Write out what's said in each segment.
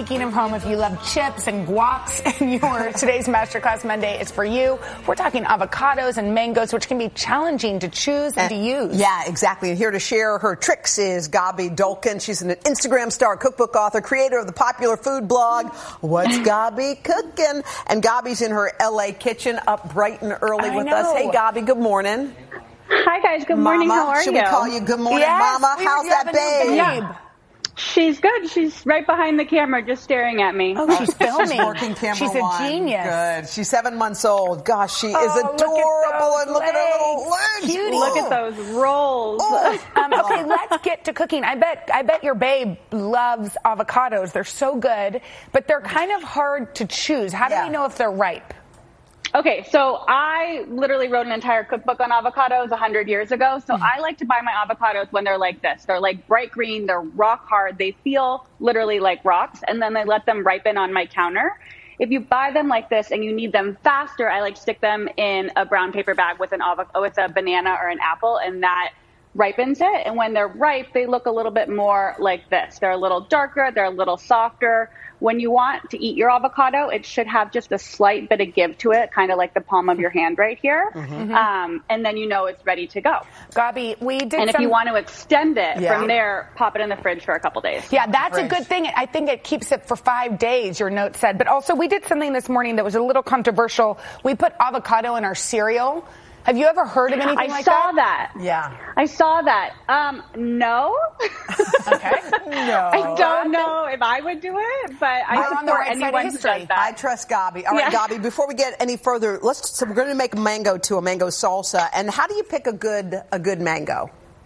speaking of home, if you love chips and guacs and your today's Masterclass Monday is for you. We're talking avocados and mangoes, which can be challenging to choose and to use. Yeah, exactly. And here to share her tricks is Gabi Dolkin. She's an Instagram star, cookbook author, creator of the popular food blog, What's Gabi Cooking? And Gabi's in her LA kitchen up bright and early with us. Hey, Gabi, good morning. Hi, guys. Good morning. Mama, how are you? Should we call you good morning, Mama? How's that babe? Yeah. She's good. She's right behind the camera just staring at me. Oh, she's filming. She's working camera She's a genius. Good. She's 7 months old. Gosh, she is adorable. And look at her little legs. Cutie. Look at those rolls. Okay, let's get to cooking. I bet your babe loves avocados. They're so good, but they're kind of hard to choose. How do we know if they're ripe? Okay, so I literally wrote an entire cookbook on avocados 100 years ago. So I like to buy my avocados when they're like this. They're like bright green. They're rock hard. They feel literally like rocks. And then I let them ripen on my counter. If you buy them like this and you need them faster, I like stick them in a brown paper bag with a banana or an apple, and that ripens it. And when they're ripe, they look a little bit more like this. They're a little darker. They're a little softer. When you want to eat your avocado, it should have just a slight bit of give to it, kind of like the palm of your hand right here. And then you know it's ready to go. Gabi, we did. And if you want to extend it from there, pop it in the fridge for a couple days. Yeah, that's a good thing. I think it keeps it for 5 days, your note said. But also, we did something this morning that was a little controversial. We put avocado in our cereal. Have you ever heard of anything like that? I saw that. Yeah. I saw that. No. Okay. No. I don't know if I would do it, but I support anyone who does that. I trust Gabi. All right, Gabi, before we get any further, so we're going to make a mango salsa. And how do you pick a good mango?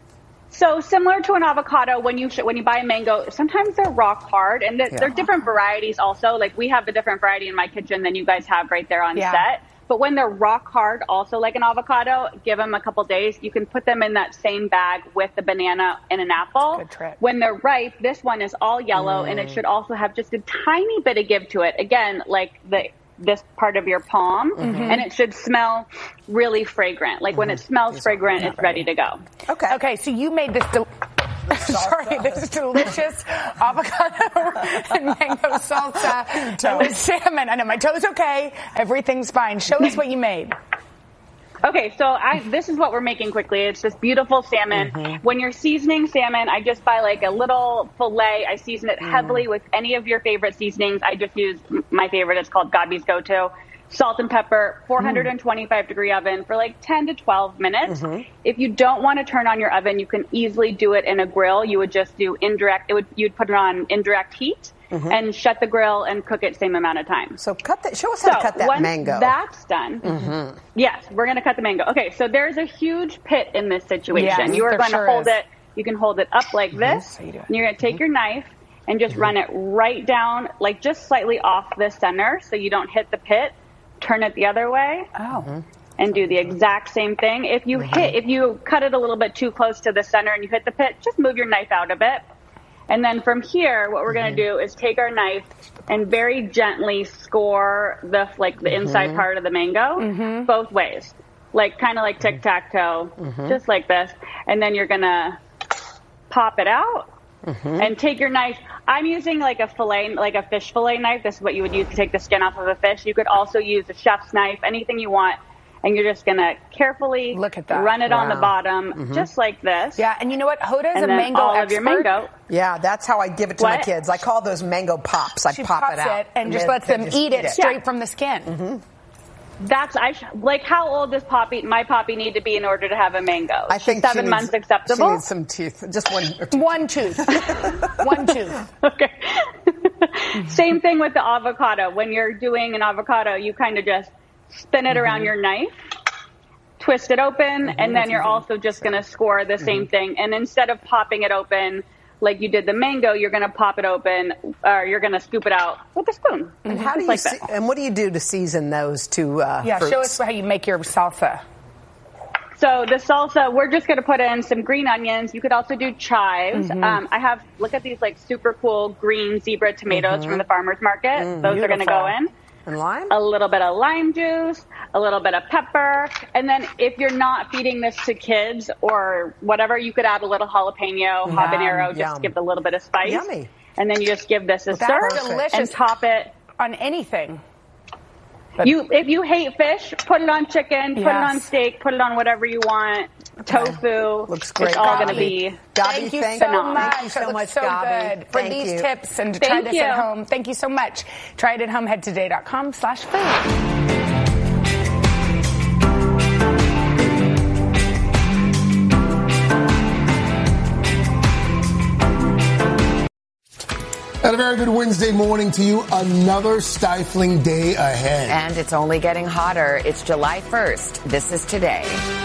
So similar to an avocado, when you buy a mango, sometimes they're rock hard, and they're different varieties also. Like we have a different variety in my kitchen than you guys have right there on set. But when they're rock hard, also like an avocado, give them a couple days. You can put them in that same bag with the banana and an apple. Good trick. When they're ripe, this one is all yellow, and it should also have just a tiny bit of give to it. Again, like this part of your palm, and it should smell really fragrant. Like when it smells fragrant, it's ready to go. Okay, so you made this this delicious avocado and mango salsa with salmon. I know my toe's okay. Everything's fine. Show us what you made. Okay, so this is what we're making quickly. It's this beautiful salmon. When you're seasoning salmon, I just buy like a little fillet. I season it heavily with any of your favorite seasonings. I just use my favorite. It's called Gabi's Go-To. Salt and pepper, 425 degree oven for like 10 to 12 minutes. If you don't want to turn on your oven, you can easily do it in a grill. You would just do you'd put it on indirect heat and shut the grill and cook it same amount of time. So show us how to cut that mango. Once that's done, yes, we're going to cut the mango. Okay, so there's a huge pit in this situation. Yes, you are going to hold it. You can hold it up like this. And you're going to take your knife and just run it right down, like just slightly off the center so you don't hit the pit. Turn it the other way. And do the exact same thing. If you cut it a little bit too close to the center and you hit the pit, just move your knife out a bit. And then from here, what we're going to do is take our knife and very gently score the inside part of the mango both ways, kind of like tic-tac-toe, just like this. And then you're going to pop it out. And take your knife. I'm using like a fish fillet knife. This is what you would use to take the skin off of a fish. You could also use a chef's knife, anything you want. And you're just going to carefully run it on the bottom, just like this. Yeah, and you know what? Hoda's a mango expert. Your mango. Yeah, that's how I give it to my kids. I call those mango pops. She pop it out. And just lets them eat it straight from the skin. How old does my Poppy need to be in order to have a mango? I think 7 months acceptable. She needs some teeth, just one or two. One tooth. One tooth. Okay. Same thing with the avocado. When you're doing an avocado, you kind of just spin it around your knife, twist it open, and then you're also just going to score the same thing. And instead of popping it open like you did the mango, you're going to pop it open, or you're going to scoop it out with a spoon. And how do you and what do you do to season those two fruits? Show us how you make your salsa. So the salsa, we're just going to put in some green onions. You could also do chives. Look at these super cool green zebra tomatoes from the farmer's market. Those are going to go in. And lime? A little bit of lime juice, a little bit of pepper. And then if you're not feeding this to kids or whatever, you could add a little jalapeno, habanero, just to give it a little bit of spice. Yummy. and then you just give this a That's serve delicious. and top it On anything. If you hate fish, put it on chicken, put it on steak, put it on whatever you want. Tofu. Looks great. It's all going to be. Gabi, Thank you thank so you. much. Thank you so It looks much, so Gabi. good. For Thank these you. tips and to try Thank this you. at home. Thank you so much. Try it at home. Head to today.com/food. And a very good Wednesday morning to you. Another stifling day ahead. And it's only getting hotter. It's July 1st. This is Today.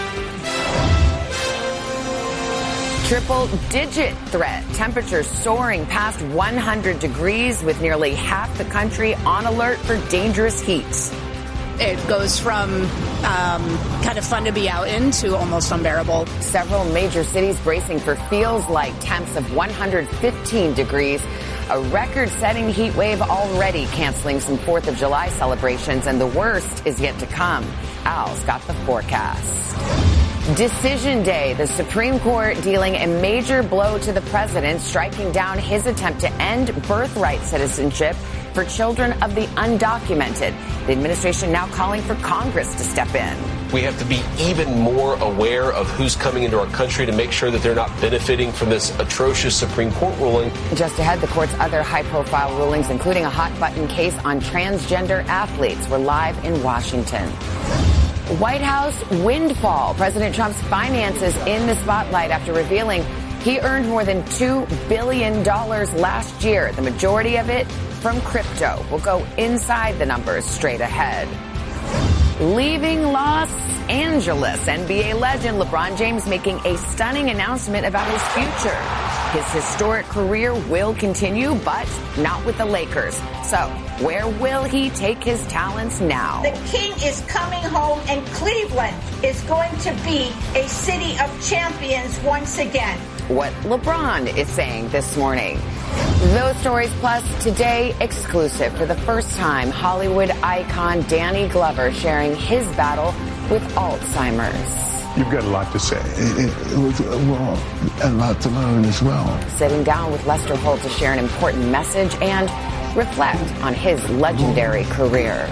Triple-digit threat. Temperatures soaring past 100 degrees with nearly half the country on alert for dangerous heat. It goes from kind of fun to be out in to almost unbearable. Several major cities bracing for feels like temps of 115 degrees. A record-setting heat wave already canceling some 4th of July celebrations, and the worst is yet to come. Al's got the forecast. Decision Day, the Supreme Court dealing a major blow to the president, striking down his attempt to end birthright citizenship for children of the undocumented. The administration now calling for Congress to step in. We have to be even more aware of who's coming into our country to make sure that they're not benefiting from this atrocious Supreme Court ruling. Just ahead, the court's other high-profile rulings, including a hot-button case on transgender athletes. We're live in Washington. White House windfall. President Trump's finances in the spotlight after revealing he earned more than $2 billion last year, the majority of it from crypto. We'll go inside the numbers straight ahead. Leaving Los Angeles, NBA legend LeBron James making a stunning announcement about his future. His historic career will continue, but not with the Lakers. So, where will he take his talents now? The king is coming home, and Cleveland is going to be a city of champions once again. What LeBron is saying this morning. Those stories plus today exclusive. For the first time, Hollywood icon Danny Glover sharing his battle with Alzheimer's. You've got a lot to say. It was a lot to learn as well. Sitting down with Lester Holt to share an important message and reflect on his legendary career.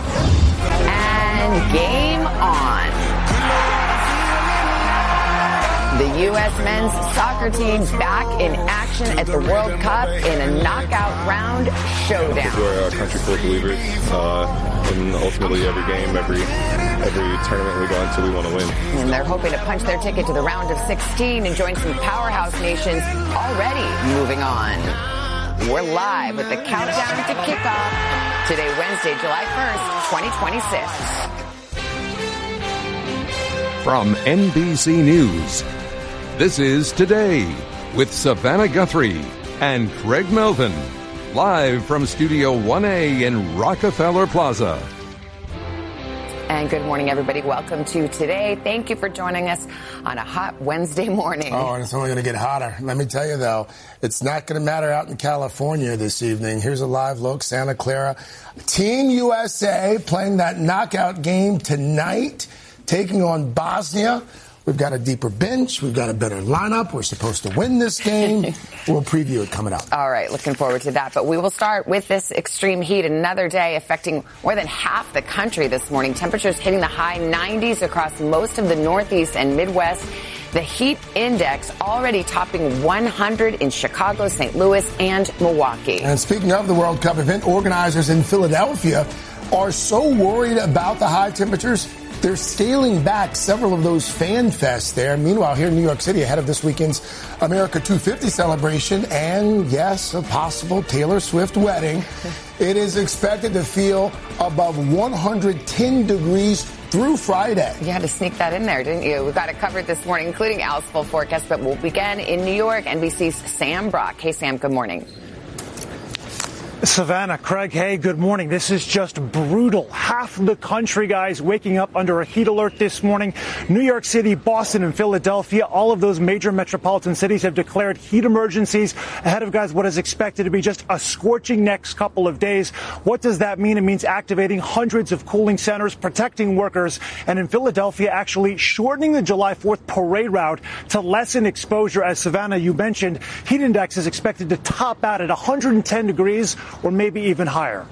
And game on. The U.S. men's soccer team back in action at the World Cup in a knockout round showdown. We're a country full of believers, and ultimately every game, every tournament we go into, we want to win. And they're hoping to punch their ticket to the round of 16 and join some powerhouse nations already moving on. We're live with the countdown to kickoff today, Wednesday, July 1st, 2026. From NBC News, this is Today with Savannah Guthrie and Craig Melvin, live from Studio 1A in Rockefeller Plaza. And good morning, everybody. Welcome to Today. Thank you for joining us on a hot Wednesday morning. Oh, and it's only going to get hotter. Let me tell you, though, it's not going to matter out in California this evening. Here's a live look. Santa Clara. Team USA playing that knockout game tonight, taking on Bosnia. We've got a deeper bench. We've got a better lineup. We're supposed to win this game. We'll preview it coming up. All right, looking forward to that. But we will start with this extreme heat. Another day affecting more than half the country this morning. Temperatures hitting the high 90s across most of the Northeast and Midwest. The heat index already topping 100 in Chicago, St. Louis, and Milwaukee. And speaking of the World Cup event, organizers in Philadelphia are so worried about the high temperatures, they're scaling back several of those fan fests there. Meanwhile, here in New York City, ahead of this weekend's America 250 celebration and, yes, a possible Taylor Swift wedding, it is expected to feel above 110 degrees through Friday. You had to sneak that in there, didn't you? We've got it covered this morning, including Al's full forecast, but we'll begin in New York. NBC's Sam Brock. Hey, Sam, good morning. Savannah, Craig, hey, good morning. This is just brutal. Half the country, guys, waking up under a heat alert this morning. New York City, Boston, and Philadelphia, all of those major metropolitan cities have declared heat emergencies ahead of, guys, what is expected to be just a scorching next couple of days. What does that mean? It means activating hundreds of cooling centers, protecting workers, and in Philadelphia, actually shortening the July 4th parade route to lessen exposure. As Savannah, you mentioned, heat index is expected to top out at 110 degrees or maybe even higher.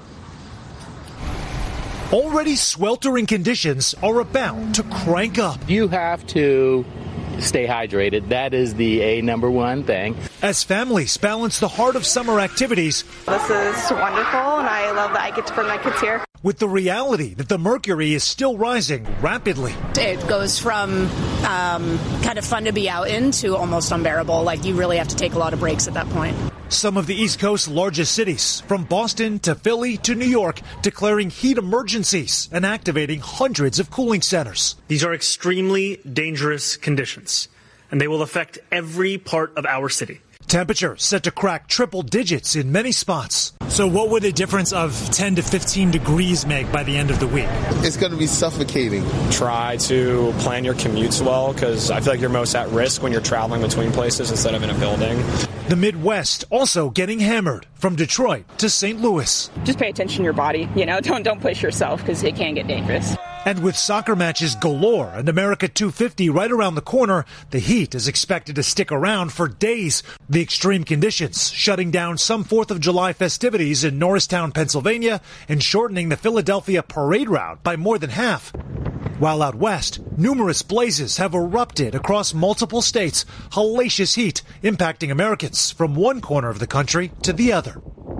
Already sweltering conditions are about to crank up. You have to stay hydrated. That is the number one thing. As families balance the heart of summer activities. This is wonderful, and I love that I get to bring my kids here. With the reality that the mercury is still rising rapidly. It goes from kind of fun to be out in to almost unbearable. Like, you really have to take a lot of breaks at that point. Some of the East Coast's largest cities, from Boston to Philly to New York, declaring heat emergencies and activating hundreds of cooling centers. These are extremely dangerous conditions, and they will affect every part of our city. Temperatures set to crack triple digits in many spots. So what would a difference of 10 to 15 degrees make by the end of the week? It's going to be suffocating. Try to plan your commutes well, because I feel like you're most at risk when you're traveling between places instead of in a building. The Midwest also getting hammered, from Detroit to St. Louis. Just pay attention to your body. Don't push yourself, because it can get dangerous. And with soccer matches galore and America 250 right around the corner, the heat is expected to stick around for days. The extreme conditions shutting down some 4th of July festivities in Norristown, Pennsylvania, and shortening the Philadelphia parade route by more than half. While out west, numerous blazes have erupted across multiple states, hellacious heat impacting Americans from one corner of the country to the other.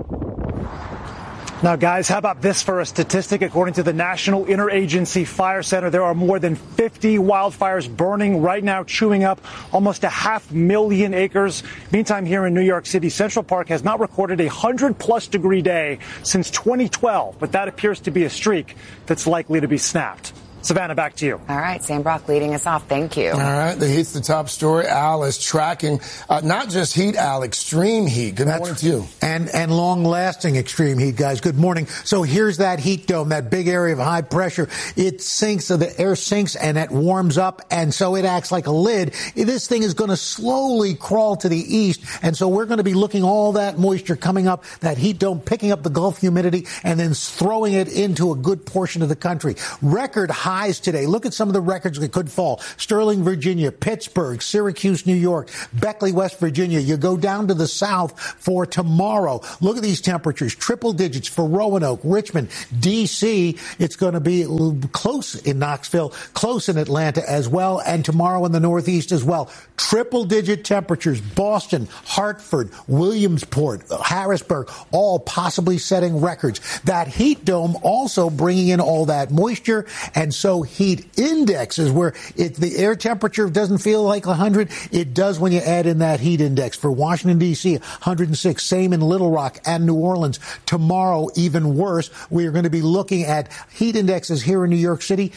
Now, guys, how about this for a statistic? According to the National Interagency Fire Center, there are more than 50 wildfires burning right now, chewing up almost 500,000 acres. Meantime, here in New York City, Central Park has not recorded a 100-plus degree day since 2012, but that appears to be a streak that's likely to be snapped. Savannah, back to you. All right, Sam Brock leading us off. Thank you. All right, the heat's the top story. Al is tracking not just heat, Al, extreme heat. Good morning to you. And long-lasting extreme heat, guys. Good morning. So here's that heat dome, that big area of high pressure. It sinks, so the air sinks, and it warms up, and so it acts like a lid. This thing is going to slowly crawl to the east, and so we're going to be looking all that moisture coming up, that heat dome picking up the Gulf humidity, and then throwing it into a good portion of the country. Record highs today. Look at some of the records that could fall. Sterling, Virginia, Pittsburgh, Syracuse, New York, Beckley, West Virginia. You go down to the south for tomorrow. Look at these temperatures. Triple digits for Roanoke, Richmond, D.C. It's going to be close in Knoxville, close in Atlanta as well, and tomorrow in the Northeast as well. Triple-digit temperatures. Boston, Hartford, Williamsport, Harrisburg, all possibly setting records. That heat dome also bringing in all that moisture, and so heat index is where the air temperature doesn't feel like 100. It does when you add in that heat index. For Washington, D.C., 106. Same in Little Rock and New Orleans. Tomorrow, even worse. We are going to be looking at heat indexes here in New York City,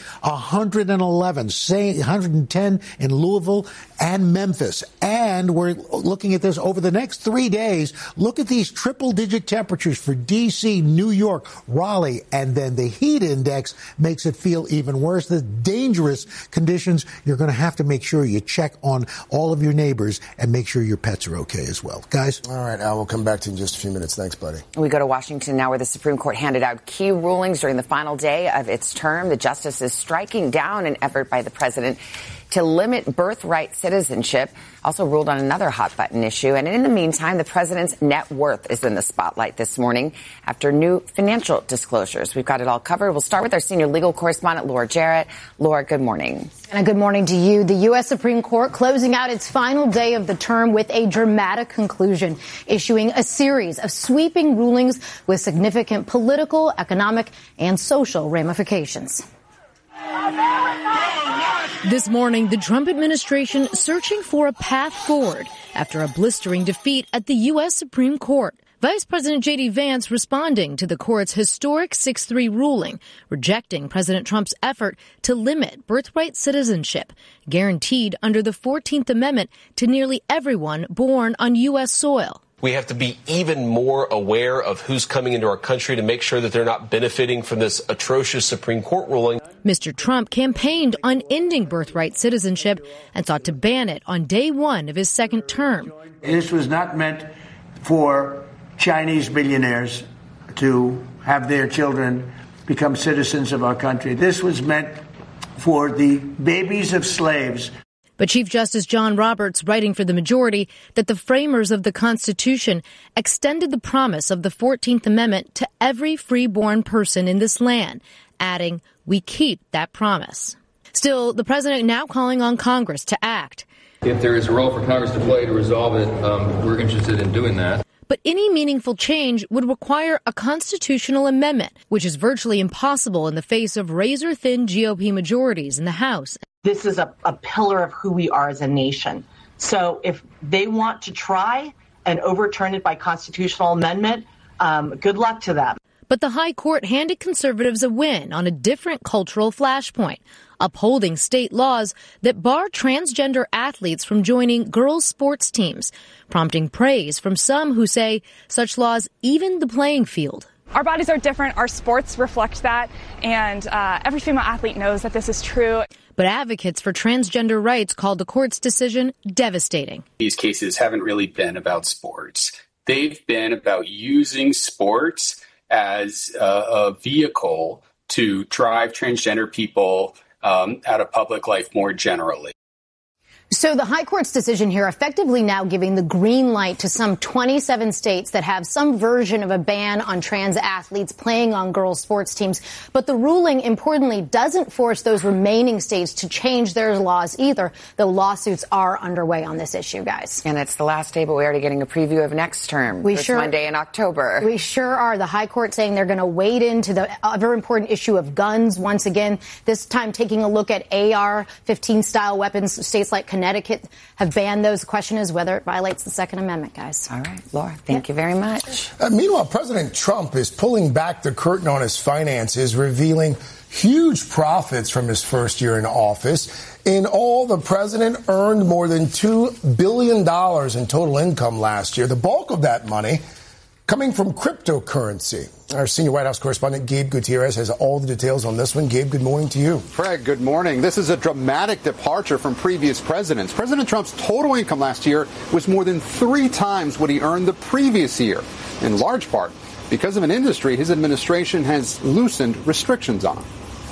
111. 110 in Louisville and Memphis. And we're looking at this over the next 3 days. Look at these triple-digit temperatures for D.C., New York, Raleigh, and then the heat index makes it feel even worse. The dangerous conditions, you're going to have to make sure you check on all of your neighbors and make sure your pets are okay as well. Guys? All right, Al, we'll come back to you in just a few minutes. Thanks, buddy. We go to Washington now, where the Supreme Court handed out key rulings during the final day of its term. The justices striking down an effort by the president to limit birthright citizenship, also ruled on another hot-button issue. And in the meantime, the president's net worth is in the spotlight this morning after new financial disclosures. We've got it all covered. We'll start with our senior legal correspondent, Laura Jarrett. Laura, good morning. And good morning to you. The U.S. Supreme Court closing out its final day of the term with a dramatic conclusion, issuing a series of sweeping rulings with significant political, economic, and social ramifications. This morning, the Trump administration searching for a path forward after a blistering defeat at the U.S. Supreme Court. Vice President J.D. Vance responding to the court's historic 6-3 ruling, rejecting President Trump's effort to limit birthright citizenship, guaranteed under the 14th Amendment to nearly everyone born on U.S. soil. We have to be even more aware of who's coming into our country to make sure that they're not benefiting from this atrocious Supreme Court ruling. Mr. Trump campaigned on ending birthright citizenship and sought to ban it on day one of his second term. This was not meant for Chinese billionaires to have their children become citizens of our country. This was meant for the babies of slaves. But Chief Justice John Roberts, writing for the majority, that the framers of the Constitution extended the promise of the 14th Amendment to every freeborn person in this land, adding, "We keep that promise." Still, the president now calling on Congress to act. If there is a role for Congress to play to resolve it, we're interested in doing that. But any meaningful change would require a constitutional amendment, which is virtually impossible in the face of razor-thin GOP majorities in the House. This is a pillar of who we are as a nation. So if they want to try and overturn it by constitutional amendment, good luck to them. But the High Court handed conservatives a win on a different cultural flashpoint, upholding state laws that bar transgender athletes from joining girls' sports teams, prompting praise from some who say such laws even the playing field. Our bodies are different, our sports reflect that, and every female athlete knows that this is true. But advocates for transgender rights called the court's decision devastating. These cases haven't really been about sports. They've been about using sports as a vehicle to drive transgender people out of public life more generally. So the High Court's decision here effectively now giving the green light to some 27 states that have some version of a ban on trans athletes playing on girls' sports teams. But the ruling, importantly, doesn't force those remaining states to change their laws either, though lawsuits are underway on this issue, guys. And it's the last day, but we're already getting a preview of next term. Monday in October. We sure are. The High Court saying they're going to wade into the ever important issue of guns once again, this time taking a look at AR-15 style weapons. States like Connecticut have banned those. The question is whether it violates the Second Amendment, guys. All right, Laura, thank you very much. Meanwhile, President Trump is pulling back the curtain on his finances, revealing huge profits from his first year in office. In all, the president earned more than $2 billion in total income last year. The bulk of that money coming from cryptocurrency. Our senior White House correspondent, Gabe Gutierrez, has all the details on this one. Gabe, good morning to you. Craig, good morning. This is a dramatic departure from previous presidents. President Trump's total income last year was more than 3 times what he earned the previous year, in large part because of an industry his administration has loosened restrictions on.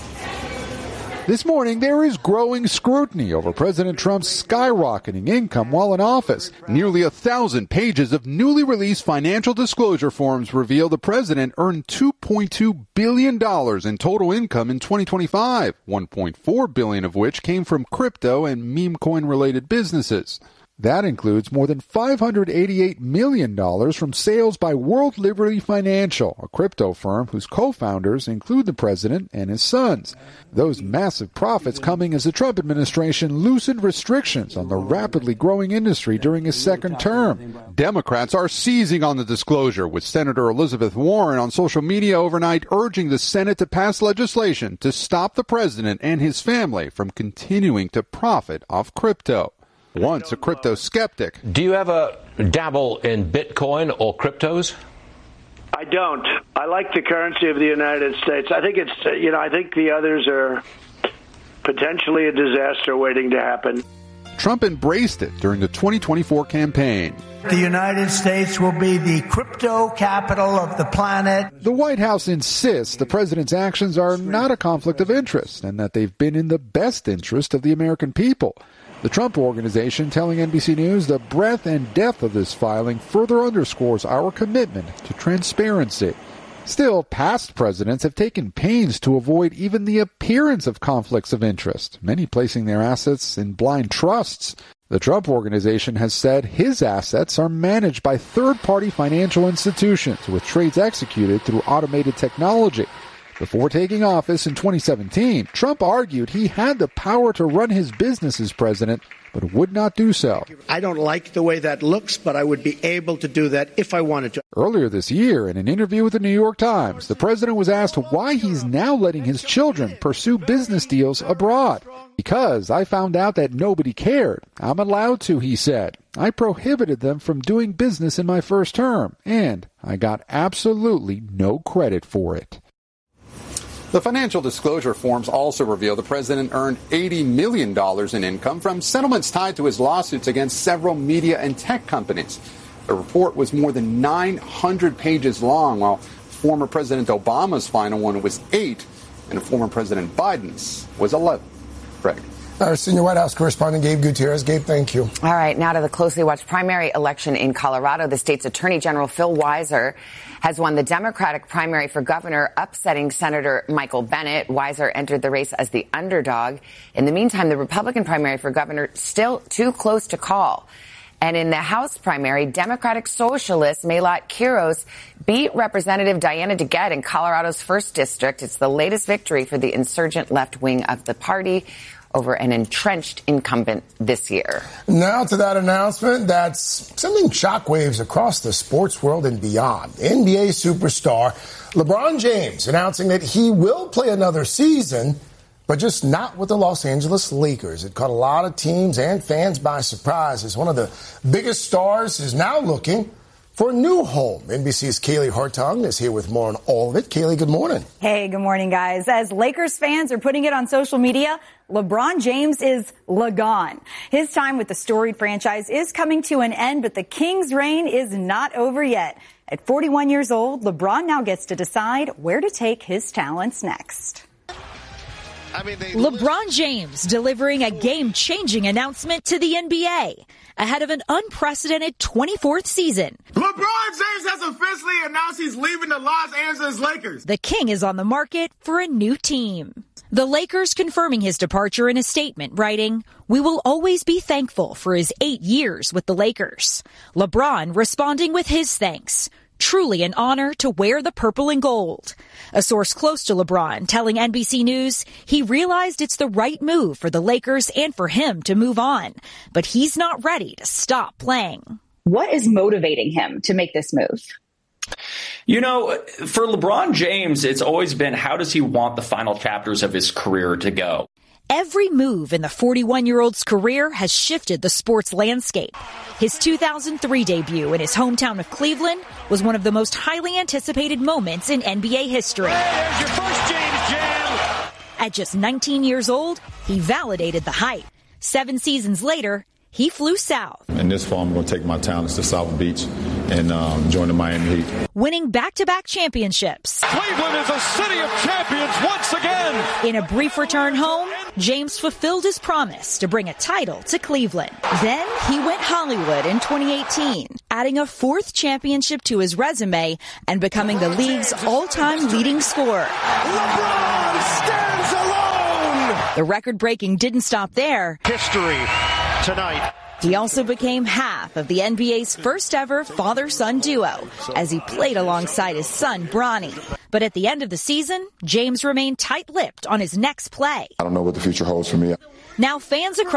This morning, there is growing scrutiny over President Trump's skyrocketing income while in office. Nearly 1,000 pages of newly released financial disclosure forms reveal the president earned $2.2 billion in total income in 2025, $1.4 billion of which came from crypto and meme coin-related businesses. That includes more than $588 million from sales by World Liberty Financial, a crypto firm whose co-founders include the president and his sons. Those massive profits coming as the Trump administration loosened restrictions on the rapidly growing industry during his second term. Democrats are seizing on the disclosure, with Senator Elizabeth Warren on social media overnight urging the Senate to pass legislation to stop the president and his family from continuing to profit off crypto. Once a crypto skeptic. Do you ever dabble in Bitcoin or cryptos? I don't. I like the currency of the United States. I think it's, I think the others are potentially a disaster waiting to happen. Trump embraced it during the 2024 campaign. The United States will be the crypto capital of the planet. The White House insists the president's actions are not a conflict of interest and that they've been in the best interest of the American people. The Trump Organization telling NBC News the breadth and depth of this filing further underscores our commitment to transparency. Still, past presidents have taken pains to avoid even the appearance of conflicts of interest, many placing their assets in blind trusts. The Trump Organization has said his assets are managed by third-party financial institutions with trades executed through automated technology. Before taking office in 2017, Trump argued he had the power to run his business as president, but would not do so. I don't like the way that looks, but I would be able to do that if I wanted to. Earlier this year, in an interview with the New York Times, the president was asked why he's now letting his children pursue business deals abroad. Because I found out that nobody cared. I'm allowed to, he said. I prohibited them from doing business in my first term, and I got absolutely no credit for it. The financial disclosure forms also reveal the president earned $80 million in income from settlements tied to his lawsuits against several media and tech companies. The report was more than 900 pages long, while former President Obama's final one was 8, and former President Biden's was 11. Greg. Our senior White House correspondent, Gabe Gutierrez. Gabe, thank you. All right, now to the closely watched primary election in Colorado. The state's Attorney General Phil Weiser has won the Democratic primary for governor, upsetting Senator Michael Bennet. Weiser entered the race as the underdog. In the meantime, the Republican primary for governor still too close to call. And in the House primary, Democratic Socialist Malat Quiros beat Representative Diana DeGette in Colorado's 1st District. It's the latest victory for the insurgent left wing of the party over an entrenched incumbent this year. Now to that announcement that's sending shockwaves across the sports world and beyond. NBA superstar LeBron James announcing that he will play another season, but just not with the Los Angeles Lakers. It caught a lot of teams and fans by surprise as one of the biggest stars is now looking for a new home. NBC's Kaylee Hartung is here with more on all of it. Kaylee, good morning. Hey, good morning, guys. As Lakers fans are putting it on social media, LeBron James is gone. His time with the storied franchise is coming to an end, but the Kings' reign is not over yet. At 41 years old, LeBron now gets to decide where to take his talents next. LeBron James delivering a game-changing announcement to the NBA ahead of an unprecedented 24th season. LeBron James has officially announced he's leaving the Los Angeles Lakers. The King is on the market for a new team. The Lakers confirming his departure in a statement, writing, "We will always be thankful for his 8 years with the Lakers." LeBron responding with his thanks. Truly an honor to wear the purple and gold. A source close to LeBron telling NBC News he realized it's the right move for the Lakers and for him to move on, but he's not ready to stop playing. What is motivating him to make this move? You know, for LeBron James, it's always been how does he want the final chapters of his career to go? Every move in the 41-year-old's career has shifted the sports landscape. His 2003 debut in his hometown of Cleveland was one of the most highly anticipated moments in NBA history. There's your first James Jam. At just 19 years old, he validated the hype. 7 seasons later, he flew south. And this fall, I'm going to take my talents to South Beach and join the Miami Heat. Winning back-to-back championships. Cleveland is a city of champions once again. In a brief return home, James fulfilled his promise to bring a title to Cleveland. Then he went Hollywood in 2018, adding a 4th championship to his resume and becoming the league's all-time leading scorer. LeBron stands alone. The record-breaking didn't stop there. History tonight. He also became half of the NBA's first ever father-son duo as he played alongside his son, Bronny. But at the end of the season, James remained tight-lipped on his next play. I don't know what the future holds for me. Now fans across